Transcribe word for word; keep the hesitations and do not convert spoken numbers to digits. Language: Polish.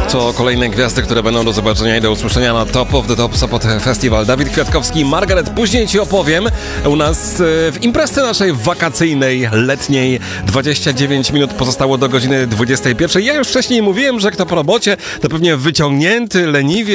To kolejne gwiazdy, które będą do zobaczenia i do usłyszenia na Top of the Top Sopot Festival. Dawid Kwiatkowski, Margaret. Później Ci opowiem u nas w imprezie naszej wakacyjnej, letniej. dwadzieścia dziewięć minut pozostało do godziny dwudziestej pierwszej. Ja już wcześniej mówiłem, że kto po robocie, to pewnie wyciągnięty, leniwie